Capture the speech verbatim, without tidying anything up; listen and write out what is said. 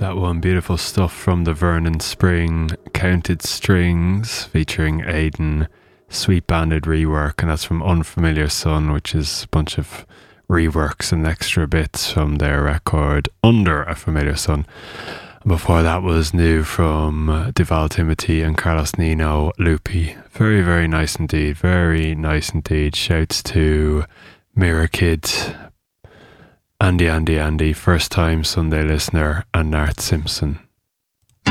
That one, beautiful stuff from the Vernon Spring Counted Strings featuring Aidan, Sweet Banded rework, and that's from Unfamiliar Son, which is a bunch of reworks and extra bits from their record Under a Familiar Sun. And before that was new from Duval Timothy and Carlos Nino, Loopy. Very, very nice indeed. Very nice indeed. Shouts to Mirror Kid, Andy, Andy, Andy, first time Sunday listener, and Nart Simpson.